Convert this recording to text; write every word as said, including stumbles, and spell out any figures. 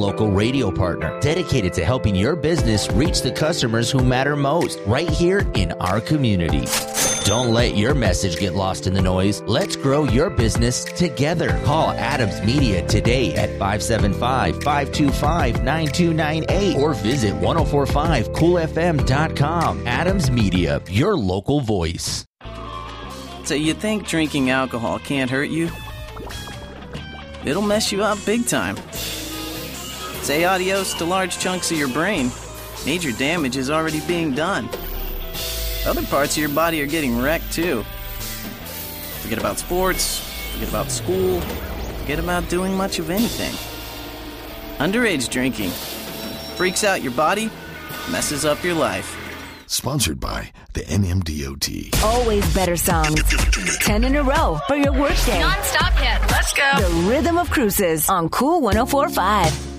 local radio partner dedicated to helping your business reach the customers who matter most right here in our community. Don't let your message get lost in the noise. Let's grow your business together. Call Adams Media today at five seven five, five two five, nine two nine eight or visit ten forty-five cool f m dot com. Adams Media, your local voice. So you think drinking alcohol can't hurt you? It'll mess you up big time. Say adios to large chunks of your brain. Major damage is already being done. Other parts of your body are getting wrecked too. Forget about sports, forget about school, forget about doing much of anything. Underage drinking freaks out your body, messes up your life. Sponsored by the N M D O T. Always better songs. Ten in a row for your workday. Non-stop hit. Let's go. The Rhythm of Cruises on Cool one oh four point five.